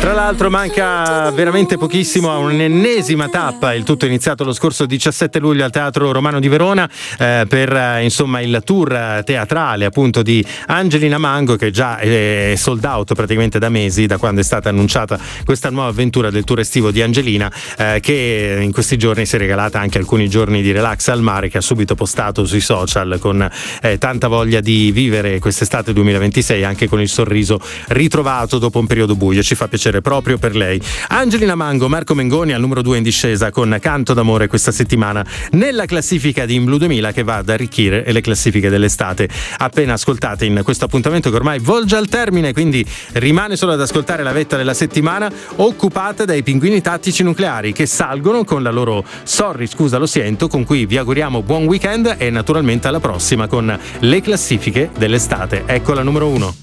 Tra l'altro manca veramente pochissimo a un'ennesima tappa, il tutto è iniziato lo scorso 17 luglio al Teatro Romano di Verona per insomma il tour teatrale appunto di Angelina Mango, che già è sold out praticamente da mesi, da quando è stata annunciata questa nuova avventura del tour estivo di Angelina, che in questi giorni si è regalata anche alcuni giorni di relax al mare, che ha subito postato sui social con tanta voglia di vivere quest'estate 2026 anche con il sorriso ritrovato dopo un periodo buio. Ci fa piacere proprio per lei. Angelina Mango, Marco Mengoni al numero 2 in discesa con Canto d'amore questa settimana nella classifica di In Blu 2000, che va ad arricchire le classifiche dell'estate appena ascoltate in questo appuntamento che ormai volge al termine, quindi rimane solo ad ascoltare la vetta della settimana, occupata dai Pinguini Tattici Nucleari, che salgono con la loro Sorry scusa lo sento, con cui vi auguriamo buon weekend e naturalmente alla prossima con le classifiche dell'estate. Ecco la numero 1.